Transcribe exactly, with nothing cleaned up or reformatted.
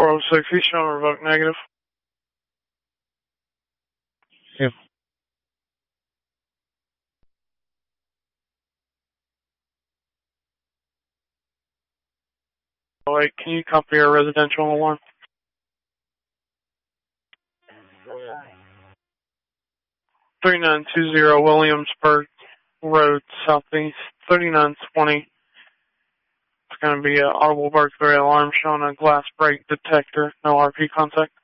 four oh six, he's showing revoke negative. Yeah. Oh, wait, can you copy our residential alarm? thirty-nine twenty Williamsburg Road, Southeast, thirty-nine twenty. It's going to be an audible burglary alarm showing a glass break detector, no R P contact.